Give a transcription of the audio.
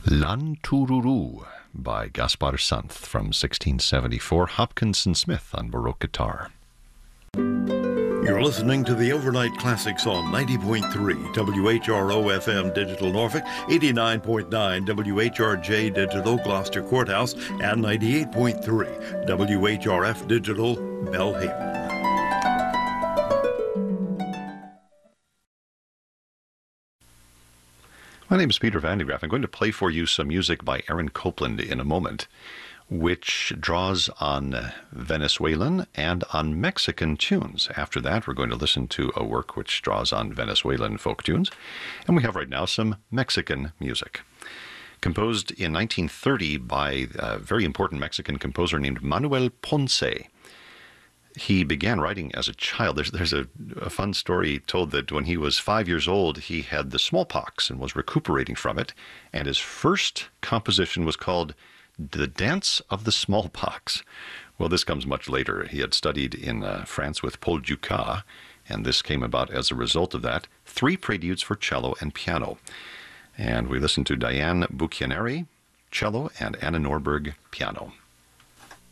Lantururu by Gaspar Sanz from 1674, Hopkinson Smith on Baroque guitar. You're listening to the Overnight Classics on 90.3 WHRO FM Digital Norfolk, 89.9 WHRJ Digital Gloucester Courthouse, and 98.3 WHRF Digital Belhaven. My name is Peter Van de Graaff. I'm going to play for you some music by Aaron Copland in a moment, which draws on Venezuelan and on Mexican tunes. After that, we're going to listen to a work which draws on Venezuelan folk tunes. And we have right now some Mexican music. Composed in 1930 by a very important Mexican composer named Manuel Ponce. He began writing as a child. There's a fun story told that when he was 5 years old, he had the smallpox and was recuperating from it. And his first composition was called The Dance of the Smallpox. Well, this comes much later. He had studied in France with Paul Dukas, and this came about as a result of that. 3 preludes for cello and piano. And we listen to Diane Bucchianeri, cello, and Anna Norberg, piano.